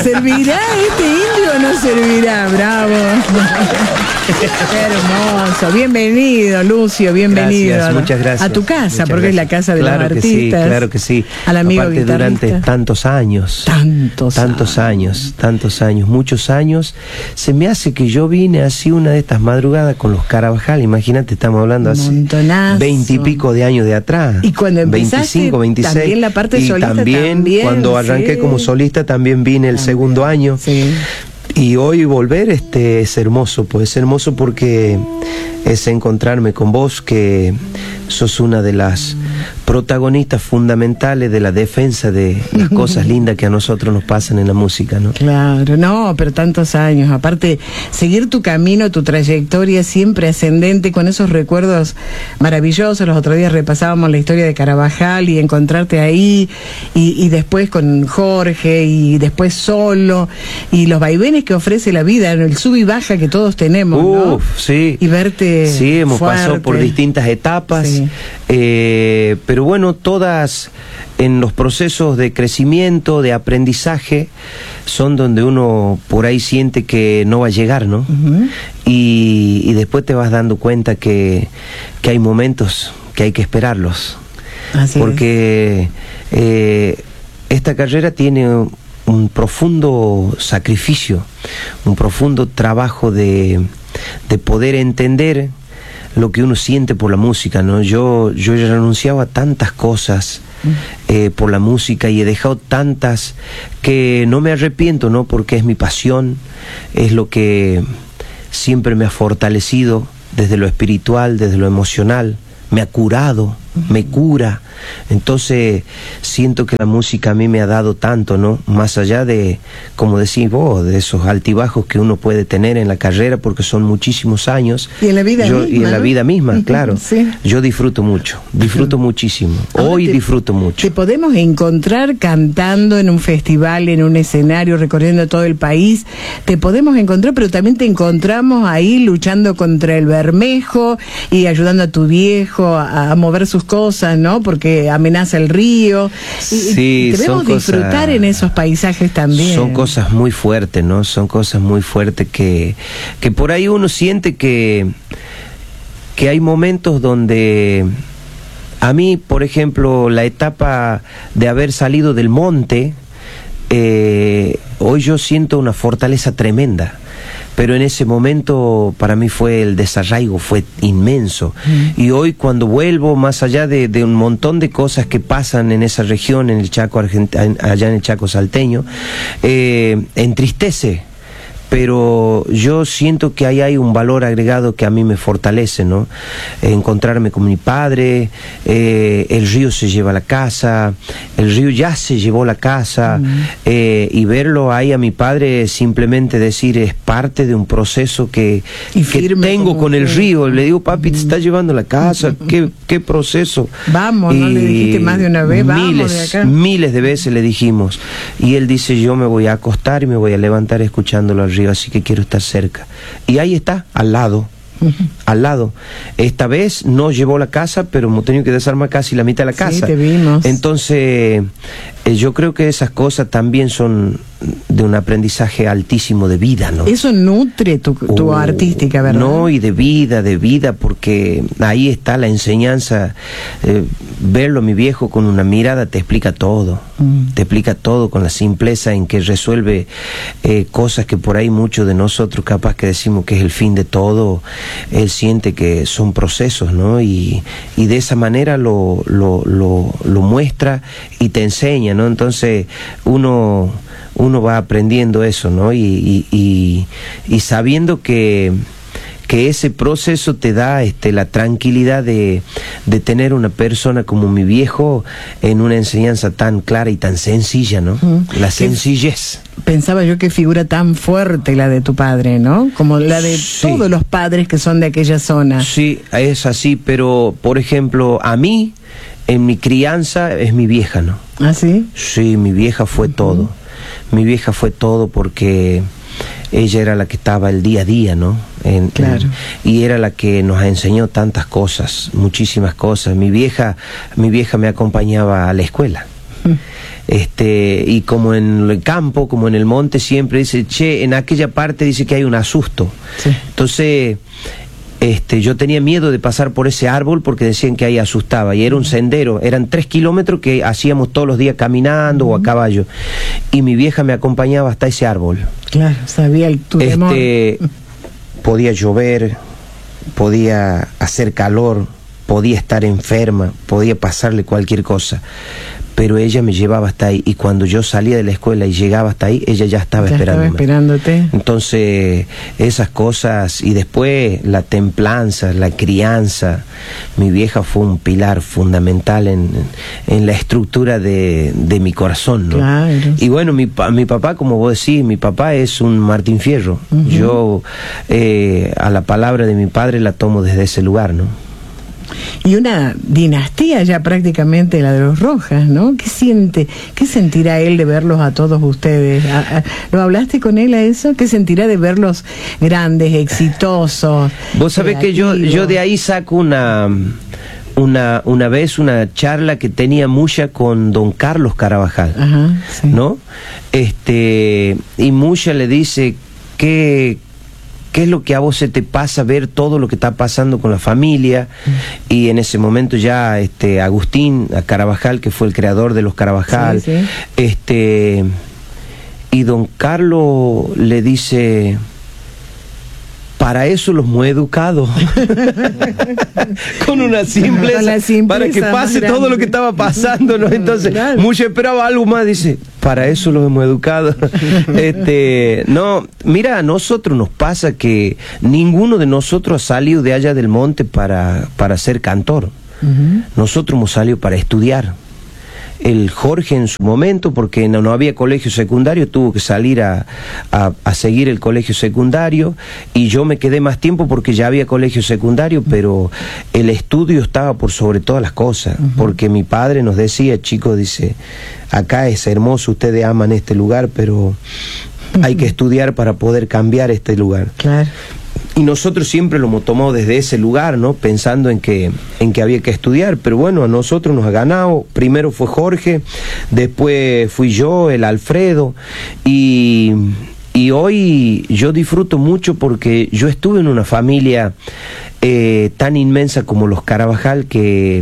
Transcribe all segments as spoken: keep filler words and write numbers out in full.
¿Servirá este indio o no servirá? Bravo. Qué hermoso. Bienvenido, Lucio, bienvenido. Gracias, muchas gracias. A tu casa, muchas porque gracias. es la casa de claro los que artistas. Sí, claro que sí. Al amigo Aparte, guitarrista. durante tantos años. Tantos Tantos años. años, tantos años, muchos años. Se me hace que yo vine así una de estas madrugadas con los Carabajal. Imagínate, estamos hablando hace Montonazo. veinte y pico de años de atrás. Y cuando empezaste, veinticinco, veintiséis. también la parte y solista también, también, cuando arranqué sí. como solista, también vine el También. segundo año. Sí. Y hoy volver este es hermoso, pues es hermoso porque es encontrarme con vos, que sos una de las protagonistas fundamentales de la defensa de las cosas lindas que a nosotros nos pasan en la música, ¿no? Claro, no, pero tantos años. Aparte, seguir tu camino, tu trayectoria siempre ascendente, con esos recuerdos maravillosos. Los otros días repasábamos la historia de Carabajal y encontrarte ahí, y, y después con Jorge, y después solo, y los vaivenes que ofrece la vida, el sub y baja que todos tenemos, ¿no? Uf, sí. Y verte Sí, hemos fuerte. pasado por distintas etapas, Sí. eh, pero bueno, todas en los procesos de crecimiento, de aprendizaje, son donde uno por ahí siente que no va a llegar, ¿no? Uh-huh. y, y después te vas dando cuenta que, que hay momentos que hay que esperarlos. Así porque eh, esta carrera tiene un profundo sacrificio, un profundo trabajo de, de poder entender lo que uno siente por la música, ¿no? Yo, yo he renunciado a tantas cosas eh, por la música, y he dejado tantas que no me arrepiento, ¿no? Porque es mi pasión, es lo que siempre me ha fortalecido desde lo espiritual, desde lo emocional, me ha curado, me cura. Entonces siento que la música a mí me ha dado tanto, ¿no? Más allá de, como decís vos, de esos altibajos que uno puede tener en la carrera, porque son muchísimos años. Y en la vida yo, misma, Y en la ¿no? vida misma, claro. Sí. Yo disfruto mucho, disfruto muchísimo. Ahora Hoy te, disfruto mucho. Te podemos encontrar cantando en un festival, en un escenario, recorriendo todo el país. Te podemos encontrar, pero también te encontramos ahí luchando contra el bermejo y ayudando a tu viejo a, a mover sus cosas, ¿no? Porque amenaza el río. Y, Sí, y debemos son disfrutar cosas, en esos paisajes también. Son cosas muy fuertes, ¿no? Son cosas muy fuertes que, que por ahí uno siente que, que hay momentos donde... A mí, por ejemplo, la etapa de haber salido del monte, eh, hoy yo siento una fortaleza tremenda. Pero en ese momento para mí fue el desarraigo, fue inmenso. Mm. Y hoy cuando vuelvo, más allá de, de un montón de cosas que pasan en esa región, en el Chaco argentino, allá en el Chaco salteño, eh, entristece. Pero yo siento que ahí hay un valor agregado que a mí me fortalece, ¿no? Encontrarme con mi padre, eh, el río se lleva la casa, el río ya se llevó la casa, mm. eh, y verlo ahí a mi padre, simplemente decir, es parte de un proceso que, que tengo con el río. Le digo, papi, te está llevando la casa, ¿qué, qué proceso? Vamos, y ¿no le dijiste más de una vez? Miles, vamos de acá. miles de veces le dijimos. Y él dice, yo me voy a acostar y me voy a levantar escuchándolo al río, así que quiero estar cerca. Y ahí está, al lado, uh-huh. al lado. Esta vez no llevó la casa, pero hemos tenido que desarmar casi la mitad de la casa. Sí, te vimos. Entonces, eh, yo creo que esas cosas también son de un aprendizaje altísimo de vida, ¿no? Eso nutre tu, tu uh, artística, ¿verdad? No, y de vida, de vida, porque ahí está la enseñanza. Eh, verlo, mi viejo, con una mirada te explica todo. Mm. Te explica todo con la simpleza en que resuelve eh, cosas que por ahí muchos de nosotros capaz que decimos que es el fin de todo. Él siente que son procesos, ¿no? Y, y de esa manera lo, lo, lo, lo muestra y te enseña, ¿no? Entonces uno... uno va aprendiendo eso, ¿no? Y, y, y, y sabiendo que, que ese proceso te da este, la tranquilidad de, de tener una persona como mi viejo en una enseñanza tan clara y tan sencilla, ¿no? Uh-huh. La sencillez. Pensaba yo qué figura tan fuerte la de tu padre, ¿no? Como la de sí. todos los padres que son de aquella zona. Sí, es así, pero por ejemplo, a mí, en mi crianza, es mi vieja, ¿no? ¿Ah, sí? Sí, mi vieja fue uh-huh. todo. Mi vieja fue todo porque ella era la que estaba el día a día, ¿no? En, claro. En, y era la que nos enseñó tantas cosas, muchísimas cosas. Mi vieja, mi vieja me acompañaba a la escuela. Este, y como en el campo, como en el monte, siempre dice, che, en aquella parte dice que hay un asusto. Sí. Entonces, este, yo tenía miedo de pasar por ese árbol porque decían que ahí asustaba, y era un sendero, eran tres kilómetros que hacíamos todos los días caminando uh-huh. o a caballo, y mi vieja me acompañaba hasta ese árbol. Claro, sabía el tu temor. Este, podía llover, podía hacer calor, podía estar enferma, podía pasarle cualquier cosa, pero ella me llevaba hasta ahí, y cuando yo salía de la escuela y llegaba hasta ahí, ella ya estaba esperándome. Estaba esperándote. Entonces, esas cosas, y después la templanza, la crianza. Mi vieja fue un pilar fundamental en, en la estructura de, de mi corazón, ¿no? Claro. Y bueno, mi, mi papá, como vos decís, mi papá es un Martín Fierro. Uh-huh. Yo eh, a la palabra de mi padre la tomo desde ese lugar, ¿no? Y una dinastía ya prácticamente la de los Rojas, ¿no? ¿Qué siente? ¿Qué sentirá él de verlos a todos ustedes? ¿Lo hablaste con él a eso? ¿Qué sentirá de verlos grandes, exitosos? Vos sabés que yo, yo de ahí saco una, una, una vez una charla que tenía Mucha con don Carlos Carabajal. Ajá, sí. ¿No? Este, y Mucha le dice que... ¿qué es lo que a vos se te pasa ver todo lo que está pasando con la familia? Mm. Y en ese momento ya este Agustín Carabajal, que fue el creador de los Carabajal, sí, sí. este y don Carlos le dice, para eso los hemos educado. Con una simpleza, simpleza, para que pase todo lo que estaba pasando, ¿no? Entonces, claro. Mucho esperaba algo más, dice, para eso los hemos educado. este, no, mira, a nosotros nos pasa que ninguno de nosotros ha salido de allá del monte para, para ser cantor. Uh-huh. Nosotros hemos salido para estudiar. El Jorge en su momento, porque no, no había colegio secundario, tuvo que salir a, a, a seguir el colegio secundario, y yo me quedé más tiempo porque ya había colegio secundario, pero el estudio estaba por sobre todas las cosas, uh-huh. porque mi padre nos decía, chicos, dice, acá es hermoso, ustedes aman este lugar, pero uh-huh. hay que estudiar para poder cambiar este lugar. Claro. Y nosotros siempre lo hemos tomado desde ese lugar, ¿no? Pensando en que, en que había que estudiar, pero bueno, a nosotros nos ha ganado. Primero fue Jorge, después fui yo, el Alfredo, y, y hoy yo disfruto mucho porque yo estuve en una familia eh, tan inmensa como los Carabajal, que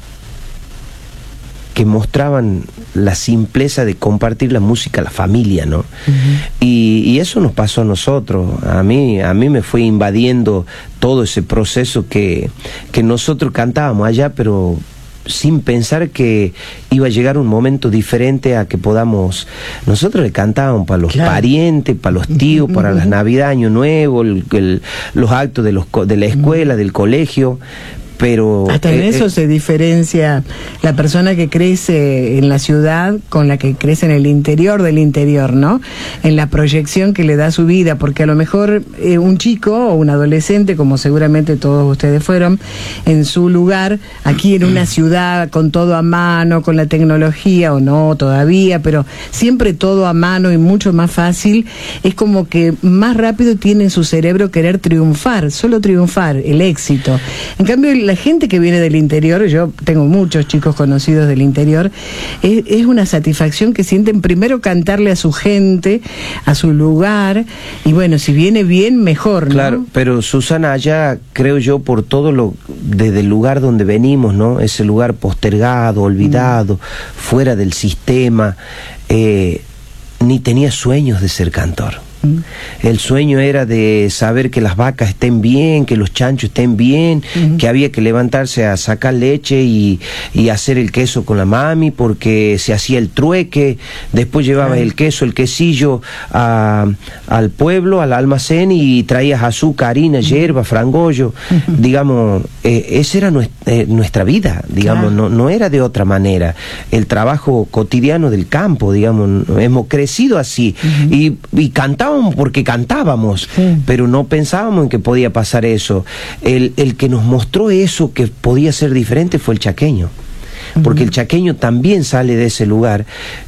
que mostraban la simpleza de compartir la música a la familia, ¿no? Uh-huh. y, y eso nos pasó a nosotros. A mí, a mí me fue invadiendo todo ese proceso que, que nosotros cantábamos allá, pero sin pensar que iba a llegar un momento diferente a que podamos... Nosotros le cantábamos para los claro. parientes, para los tíos, para las Navidad, Año Nuevo, el, el, los actos de, los, de la escuela, del colegio, pero... Hasta en eh, eso eh, se diferencia la persona que crece en la ciudad con la que crece en el interior del interior, ¿no? En la proyección que le da su vida, porque a lo mejor eh, un chico o un adolescente, como seguramente todos ustedes fueron, en su lugar, aquí en una ciudad con todo a mano, con la tecnología, o no todavía, pero siempre todo a mano y mucho más fácil, es como que más rápido tiene en su cerebro querer triunfar, solo triunfar, el éxito. En cambio, la gente que viene del interior, yo tengo muchos chicos conocidos del interior, es, es una satisfacción que sienten primero cantarle a su gente, a su lugar, y bueno, si viene bien, mejor, ¿no? Claro, pero Susana, allá creo yo, por todo lo, desde el lugar donde venimos, ¿no? Ese lugar postergado, olvidado, mm. fuera del sistema, eh, ni tenía sueños de ser cantor. El sueño era de saber que las vacas estén bien, que los chanchos estén bien, uh-huh. que había que levantarse a sacar leche y, y hacer el queso con la mami, porque se hacía el trueque, después llevabas uh-huh. el queso, el quesillo a, al pueblo, al almacén, y traías azúcar, harina, hierba, frangollo, uh-huh. digamos, eh, esa era nuestra, eh, nuestra vida, digamos, uh-huh. no, no era de otra manera, el trabajo cotidiano del campo, digamos, hemos crecido así, uh-huh. y, y cantábamos porque cantábamos, sí. pero no pensábamos en que podía pasar eso. El, el que nos mostró eso, que podía ser diferente, fue el chaqueño, porque uh-huh. el chaqueño también sale de ese lugar.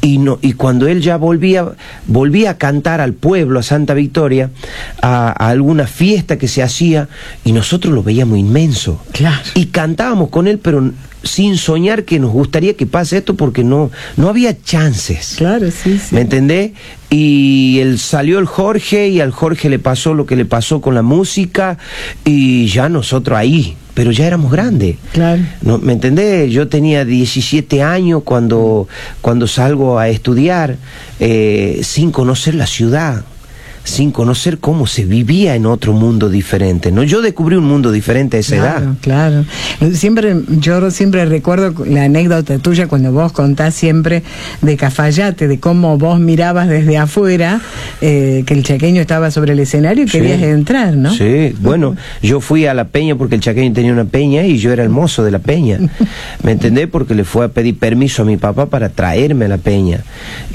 Y, no, y cuando él ya volvía, volvía a cantar al pueblo, a Santa Victoria, a, a alguna fiesta que se hacía, y nosotros lo veíamos inmenso. Claro. Y cantábamos con él, pero sin soñar que nos gustaría que pase esto, porque no, no había chances. Claro, sí, sí. ¿Me entendés? Y él salió el Jorge, y al Jorge le pasó lo que le pasó con la música, y ya nosotros ahí, pero ya éramos grandes. Claro. ¿No? ¿Me entendés? Yo tenía diecisiete años cuando, cuando salgo a estudiar, eh, sin conocer la ciudad, sin conocer cómo se vivía en otro mundo diferente, ¿no? Yo descubrí un mundo diferente a esa claro, edad. Claro, siempre, yo siempre recuerdo la anécdota tuya cuando vos contás siempre de Cafayate, de cómo vos mirabas desde afuera, eh, que el chaqueño estaba sobre el escenario y Sí. querías entrar, ¿no? Sí, bueno, yo fui a la peña porque el chaqueño tenía una peña y yo era el mozo de la peña, ¿me entendés? Porque le fue a pedir permiso a mi papá para traerme a la peña,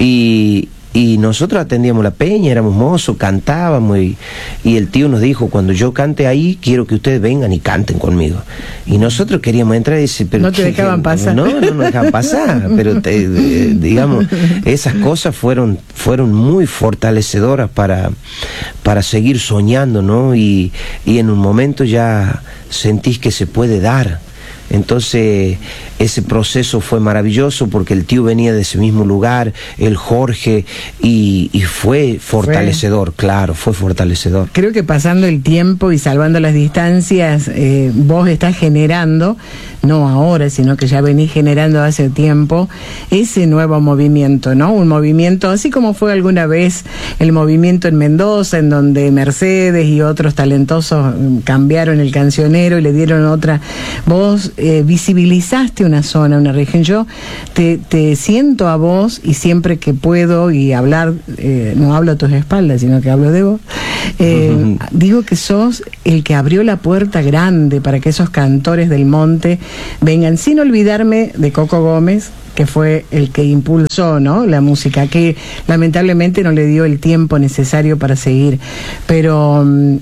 y... Y nosotros atendíamos la peña, éramos mozos, cantábamos, y, y el tío nos dijo, cuando yo cante ahí, quiero que ustedes vengan y canten conmigo. Y nosotros queríamos entrar y decir, pero no te ¿qué? dejaban pasar. No, no nos dejaban pasar, pero te, eh, digamos, esas cosas fueron, fueron muy fortalecedoras para, para seguir soñando, ¿no? Y, y en un momento ya sentís que se puede dar. Entonces ese proceso fue maravilloso porque el tío venía de ese mismo lugar, el Jorge, y, y fue fortalecedor, fue. Claro, fue fortalecedor. Creo que pasando el tiempo y salvando las distancias, eh, vos estás generando, no ahora, sino que ya venís generando hace tiempo, ese nuevo movimiento, ¿no? Un movimiento, así como fue alguna vez el movimiento en Mendoza, en donde Mercedes y otros talentosos cambiaron el cancionero y le dieron otra. Vos eh, visibilizaste una zona, una región. Yo te, te siento a vos, y siempre que puedo y hablar, eh, no hablo a tus espaldas, sino que hablo de vos, eh, uh-huh. digo que sos el que abrió la puerta grande para que esos cantores del monte vengan, sin olvidarme de Coco Gómez, que fue el que impulsó, ¿no?, la música, que lamentablemente no le dio el tiempo necesario para seguir, pero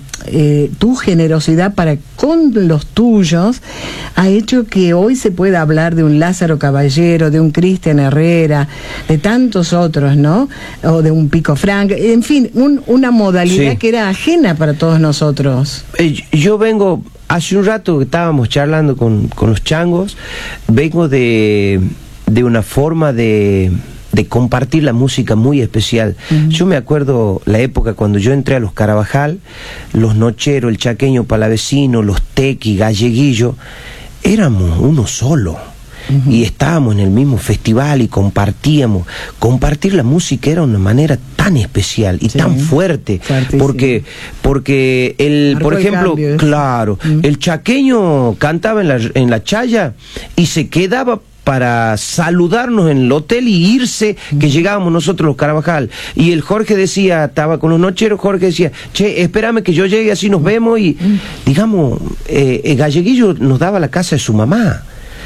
eh, tu generosidad para con los tuyos ha hecho que hoy se pueda hablar de un Lázaro Caballero, de un Cristian Herrera, de tantos otros, ¿no?, o de un Pico Frank, en fin, un, una modalidad sí. que era ajena para todos nosotros. Eh, yo vengo, hace un rato que estábamos charlando con, con los changos, vengo de... de una forma de, de compartir la música muy especial. Uh-huh. Yo me acuerdo la época cuando yo entré a los Carabajal, los Nocheros, el Chaqueño Palavecino, los Tequi, Galleguillo, éramos uno solo. Uh-huh. Y estábamos en el mismo festival y compartíamos. Compartir la música era una manera tan especial y sí. tan fuerte, Fuertísimo. porque porque el Marcó por ejemplo el cambio, claro uh-huh. el chaqueño cantaba en la en la chaya y se quedaba para saludarnos en el hotel y irse, que llegábamos nosotros los Carabajal, y el Jorge decía, estaba con los Nocheros, Jorge decía, che, espérame que yo llegue, así nos vemos, y digamos, eh, el Galleguillo nos daba la casa de su mamá.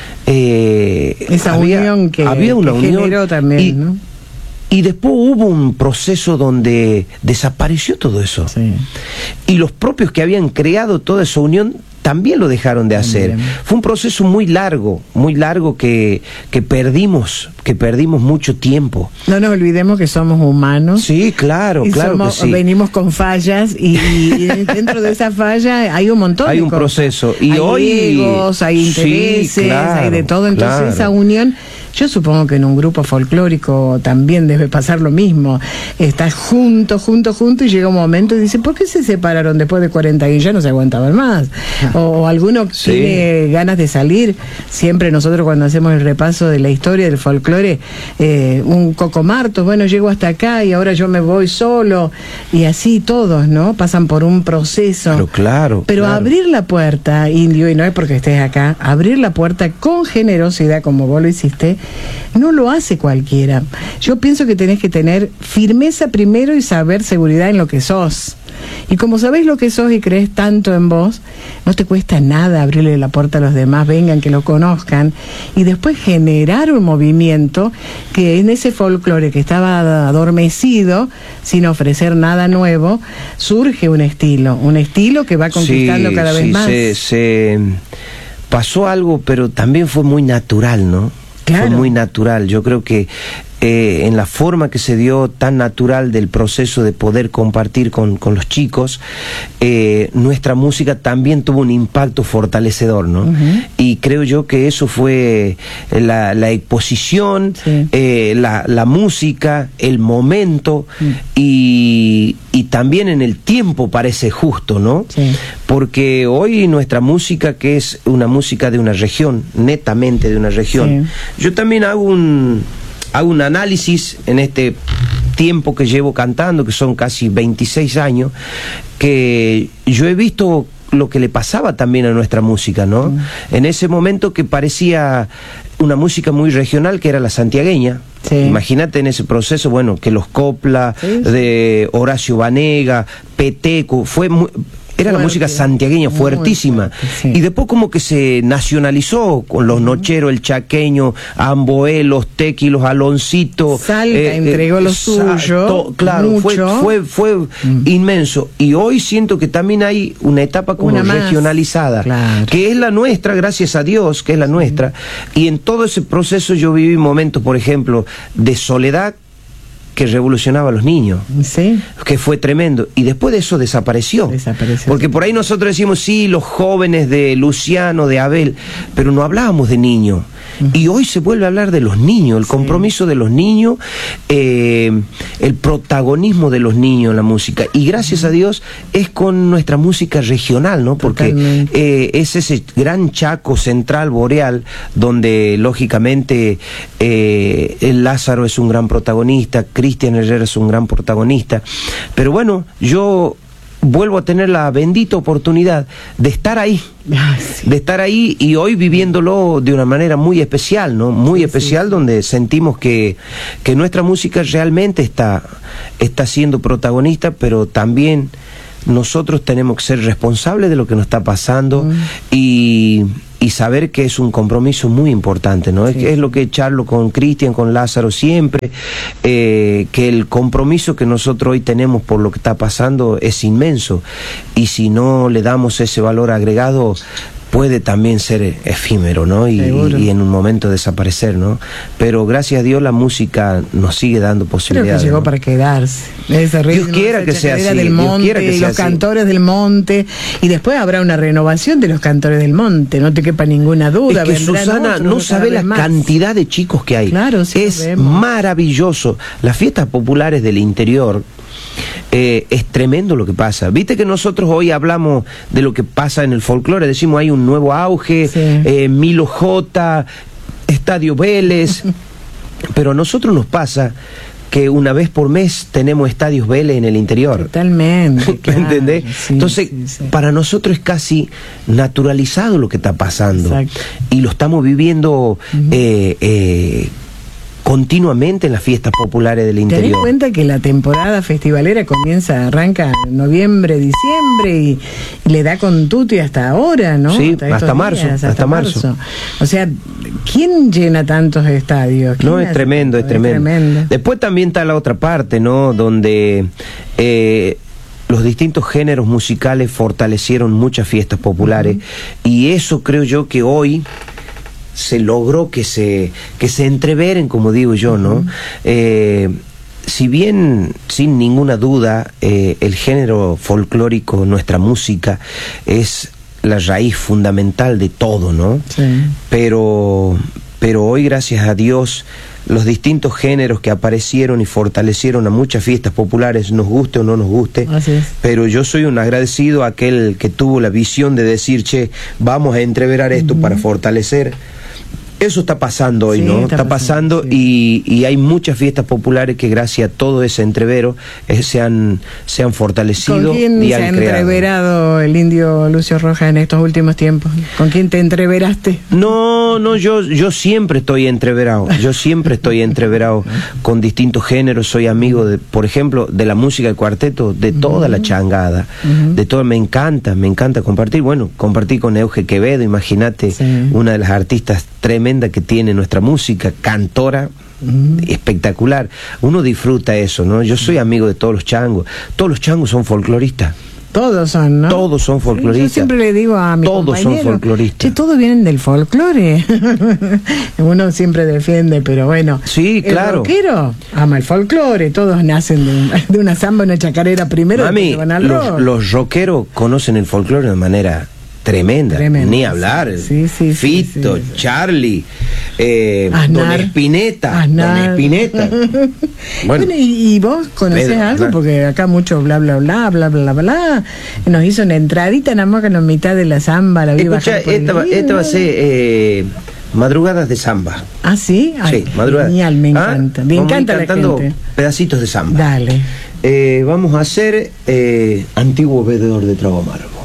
Eh, esa había, unión que, había una que unión generó también, y, ¿no? Y después hubo un proceso donde desapareció todo eso. Sí. Y los propios que habían creado toda esa unión también lo dejaron de hacer. También. Fue un proceso muy largo, muy largo que, que perdimos, que perdimos mucho tiempo. No nos olvidemos que somos humanos. Sí, claro, y claro somos, que sí. Venimos con fallas y, y dentro de esa falla hay un montón hay de un cosas. proceso. Y hay hoy egos, hay intereses, sí, claro, hay de todo. Entonces claro. esa unión, yo supongo que en un grupo folclórico también debe pasar lo mismo. Estás junto, junto, junto y llega un momento y dice, ¿por qué se separaron después de cuarenta años? Ya no se aguantaban más. O, o alguno sí. tiene ganas de salir. Siempre nosotros cuando hacemos el repaso de la historia del folclore, eh, un Coco Martos, bueno, llego hasta acá y ahora yo me voy solo, y así todos, ¿no? Pasan por un proceso. Pero claro. Pero claro. abrir la puerta, Indio, y no es porque estés acá, abrir la puerta con generosidad, como vos lo hiciste, no lo hace cualquiera. Yo pienso que tenés que tener firmeza primero y saber seguridad en lo que sos. Y como sabés lo que sos y crees tanto en vos, no te cuesta nada abrirle la puerta a los demás, vengan, que lo conozcan, y después generar un movimiento que en ese folclore que estaba adormecido, sin ofrecer nada nuevo, surge un estilo, un estilo que va conquistando sí, cada vez sí, más. Se, se pasó algo, pero también fue muy natural, ¿no? Claro. Fue muy natural. Yo creo que eh, en la forma que se dio tan natural del proceso de poder compartir con, con los chicos, eh, nuestra música también tuvo un impacto fortalecedor, ¿no? Uh-huh. Y creo yo que eso fue la, la exposición, sí. eh, la, la música, el momento, uh-huh. y, y también en el tiempo parece justo, ¿no? Sí. Porque hoy nuestra música, que es una música de una región, netamente de una región, sí. yo también hago un, hago un análisis en este tiempo que llevo cantando, que son casi veintiséis años, que yo he visto lo que le pasaba también a nuestra música, ¿no? Mm. En ese momento que parecía una música muy regional, que era la santiagueña. Sí. Imagínate en ese proceso, bueno, que los copla, sí, sí. de Horacio Banega, Peteco, fue muy... Era fuerte, la música santiagueña, fuertísima. Fuerte, sí. Y después como que se nacionalizó con los nocheros, el chaqueño, Amboé, los Tequi, los Aloncito. Salta eh, entregó eh, lo suyo. To, claro, mucho. fue, fue, fue mm. inmenso. Y hoy siento que también hay una etapa como una regionalizada, claro. que es la nuestra, gracias a Dios, que es la sí. nuestra. Y en todo ese proceso yo viví momentos, por ejemplo, de soledad, que revolucionaba a los niños, ¿sí? Que fue tremendo, y después de eso desapareció, desapareció porque sí. por ahí nosotros decimos, sí, los jóvenes de Luciano, de Abel, pero no hablábamos de niños, uh-huh. y hoy se vuelve a hablar de los niños, el sí. compromiso de los niños, eh, el protagonismo de los niños en la música, y gracias uh-huh. a Dios es con nuestra música regional, ¿no? Porque eh, es ese gran Chaco central boreal, donde lógicamente eh, el Lázaro es un gran protagonista, Cristian Herrera es un gran protagonista, pero bueno, yo vuelvo a tener la bendita oportunidad de estar ahí, ah, sí. de estar ahí y hoy viviéndolo de una manera muy especial, ¿no? Muy sí, especial, sí. donde sentimos que, que nuestra música realmente está, está siendo protagonista, pero también nosotros tenemos que ser responsables de lo que nos está pasando mm. y... y saber que es un compromiso muy importante, ¿no? Sí. Es, es lo que charlo con Cristian, con Lázaro siempre, eh, que el compromiso que nosotros hoy tenemos por lo que está pasando es inmenso, y si no le damos ese valor agregado, puede también ser efímero, ¿no? Y, y, y en un momento desaparecer, ¿no? Pero gracias a Dios la música nos sigue dando posibilidades. Creo que llegó, ¿no?, para quedarse. Ese ritmo, Dios quiera que sea así. Del monte, Dios quiera que y sea los así. cantores del monte, y después habrá una renovación de los cantores del monte, no te quepa ninguna duda. Es que Susana otros, no sabe la más. cantidad de chicos que hay. Claro, sí, es maravilloso. Las fiestas populares del interior, Eh, es tremendo lo que pasa. Viste que nosotros hoy hablamos de lo que pasa en el folclore, decimos hay un nuevo auge, sí. eh, Milo J, Estadio Vélez, pero a nosotros nos pasa que una vez por mes tenemos estadios Vélez en el interior. Totalmente. Claro. ¿Entendés? Sí, Entonces, sí, sí. para nosotros es casi naturalizado lo que está pasando. Exacto. Y lo estamos viviendo uh-huh. eh, eh, continuamente en las fiestas populares del interior. Ten en cuenta que la temporada festivalera comienza, arranca en noviembre, diciembre y, y le da con tutti hasta ahora, ¿no? Sí, hasta, hasta marzo, días, hasta, hasta marzo. marzo. O sea, ¿quién llena tantos estadios? No, es tremendo, es tremendo, es tremendo. Después también está la otra parte, ¿no? Donde eh, los distintos géneros musicales fortalecieron muchas fiestas populares, uh-huh. y eso creo yo que hoy se logró que se que se entreveren, como digo yo, ¿no? Uh-huh. Eh, si bien, sin ninguna duda, eh, el género folclórico, nuestra música, es la raíz fundamental de todo, ¿no? Sí. Pero, pero hoy, gracias a Dios, los distintos géneros que aparecieron y fortalecieron a muchas fiestas populares, nos guste o no nos guste, así es. Pero yo soy un agradecido a aquel que tuvo la visión de decir, che, vamos a entreverar esto uh-huh. para fortalecer. Eso está pasando hoy, sí, ¿no? Está, está pasando, pasando sí. y, y hay muchas fiestas populares que gracias a todo ese entrevero eh, se, han, se han fortalecido. ¿Con quién y se han ha creado. entreverado el indio Lucio Rojas en estos últimos tiempos? ¿Con quién te entreveraste? No, no, yo, yo siempre estoy entreverado. Yo siempre estoy entreverado con distintos géneros. Soy amigo, de, por ejemplo, de la música del cuarteto, de toda uh-huh. la changada. Uh-huh. De todo, me encanta, me encanta compartir. Bueno, compartí con Euge Quevedo, imagínate, sí. una de las artistas tremendas que tiene nuestra música, cantora, mm. espectacular. Uno disfruta eso, ¿no? Yo soy amigo de todos los changos. Todos los changos son folcloristas. Todos son, ¿no? Todos son folcloristas. Yo siempre le digo a mi Todos compañero, son folcloristas. Che, todos vienen del folclore. Uno siempre defiende, pero bueno. Sí, el claro. rockero ama el folclore. Todos nacen de, un- de una samba, una chacarera primero. Mami, después van al los, rock. los rockeros conocen el folclore de manera tremenda, Tremenda, ni sí. hablar. Sí, sí, sí, Fito, sí, sí. Charlie, eh, Aznar. Don Espineta, Aznar. Don Espineta. Bueno, Bueno, y, y vos conocés Pedro, algo, claro. porque acá mucho bla bla bla bla bla bla. Nos hizo una entradita nada más que en la mitad de la samba, la vi escucha, bajar por el esta, va- río. esta va a ser eh, Madrugadas de Samba. Ah, sí, Ay, Sí, madrugadas. genial, me Ah, encanta, me vamos a ir encanta la cantando gente. pedacitos de samba. Dale. Eh, vamos a hacer eh, Antiguo Bebedor de Trago Amargo.